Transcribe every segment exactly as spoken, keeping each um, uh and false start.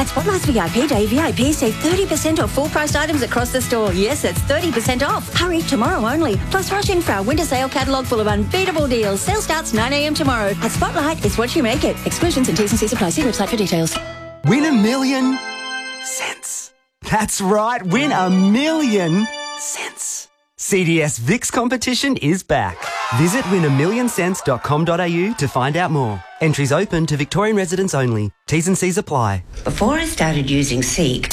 At Spotlight's V I P Day, V I Ps save thirty percent off full-priced items across the store. Yes, it's thirty percent off. Hurry, tomorrow only. Plus, rush in for our winter sale catalogue full of unbeatable deals. Sale starts nine a m tomorrow. At Spotlight, it's what you make it. Exclusions and T's and C's apply. See website for details. Win a million cents. That's right, win a million cents. C D S Vix competition is back. Visit win a million cents dot com dot a u to find out more. Entries open to Victorian residents only. T's and C's apply. Before I started using Seek,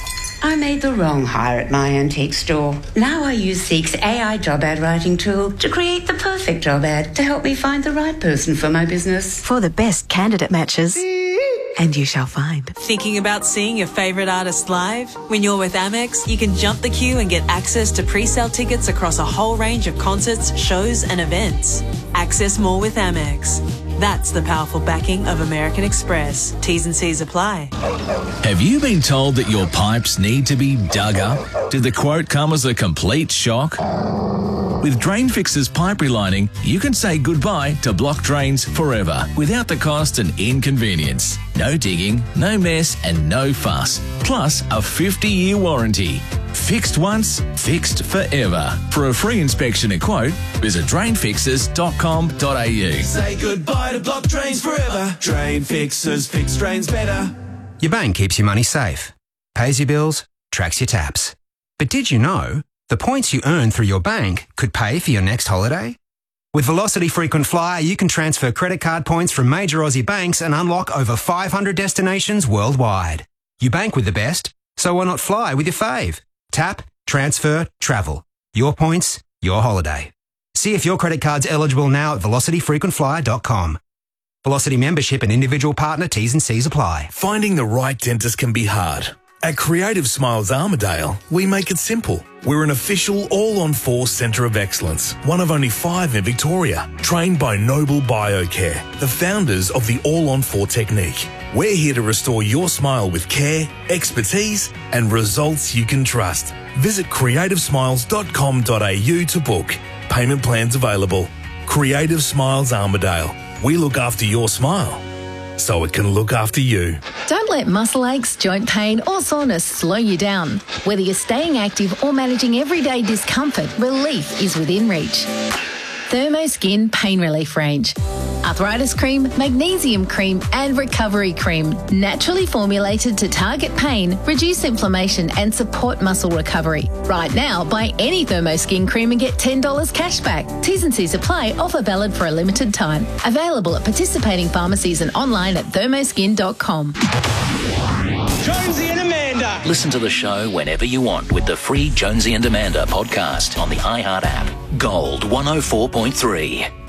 I made the wrong hire at my antique store. Now I use Seek's A I job ad writing tool to create the perfect job ad to help me find the right person for my business. For the best candidate matches. And you shall find. Thinking about seeing your favourite artist live? When you're with Amex, you can jump the queue and get access to pre-sale tickets across a whole range of concerts, shows and events. Access more with Amex. That's the powerful backing of American Express. T's and C's apply. Have you been told that your pipes need to be dug up? Did the quote come as a complete shock? With Drain Fix's pipe relining, you can say goodbye to blocked drains forever without the cost and inconvenience. No digging, no mess and no fuss. Plus a fifty-year warranty. Fixed once, fixed forever. For a free inspection and quote, visit drain fixers dot com dot a u. Say goodbye to blocked drains forever. Drain Fixers, fix drains better. Your bank keeps your money safe, pays your bills, tracks your taps. But did you know the points you earn through your bank could pay for your next holiday? With Velocity Frequent Flyer, you can transfer credit card points from major Aussie banks and unlock over five hundred destinations worldwide. You bank with the best, so why not fly with your fave? Tap, transfer, travel. Your points, your holiday. See if your credit card's eligible now at velocity frequent flyer dot com. Velocity membership and individual partner T's and C's apply. Finding the right dentist can be hard. At Creative Smiles Armidale, we make it simple. We're an official all-on-four centre of excellence, one of only five in Victoria, trained by Noble Biocare, the founders of the all-on-four technique. We're here to restore your smile with care, expertise and results you can trust. Visit creative smiles dot com dot a u to book. Payment plans available. Creative Smiles Armidale. We look after your smile so it can look after you. Don't let muscle aches, joint pain or soreness slow you down. Whether you're staying active or managing everyday discomfort, relief is within reach. Thermoskin Pain Relief Range. Arthritis cream, magnesium cream and recovery cream. Naturally formulated to target pain, reduce inflammation and support muscle recovery. Right now, buy any Thermoskin cream and get ten dollars cash back. T's and C's apply. Offer valid for a limited time. Available at participating pharmacies and online at thermoskin dot com. Jonesy and Amanda. Listen to the show whenever you want with the free Jonesy and Amanda podcast on the iHeart app. Gold one oh four point three.